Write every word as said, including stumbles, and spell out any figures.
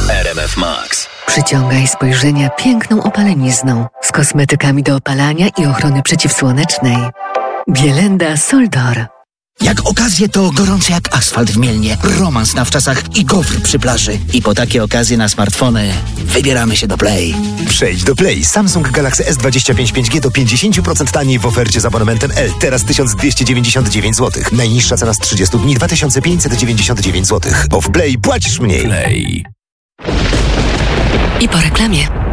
R M F Max. Przyciągaj spojrzenia piękną opalenizną z kosmetykami do opalania i ochrony przeciwsłonecznej. Bielenda Soldor. Jak okazje, to gorące jak asfalt w Mielnie, romans na wczasach i gofr przy plaży. I po takie okazje na smartfony wybieramy się do Play. Przejdź do Play. Samsung Galaxy S dwadzieścia pięć pięć G do pięćdziesiąt procent taniej w ofercie z abonamentem L. Teraz tysiąc dwieście dziewięćdziesiąt dziewięć złotych. Najniższa cena z trzydziestu dni dwa tysiące pięćset dziewięćdziesiąt dziewięć złotych. Bo w Play płacisz mniej. Play. I po reklamie.